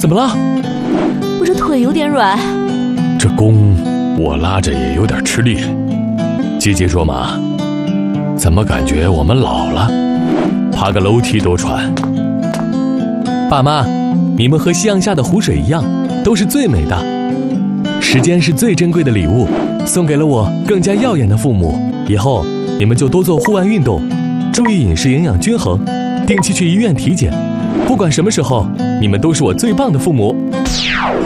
怎么了？ 我这腿有点软。 这弓我拉着也有点吃力。姐姐说嘛，怎么感觉我们老了，爬个楼梯都喘？爸妈，你们和夕阳下的湖水一样，都是最美的。时间是最珍贵的礼物，送给了我更加耀眼的父母。以后你们就多做户外运动，注意饮食营养均衡，定期去医院体检。不管什么时候，你们都是我最棒的父母。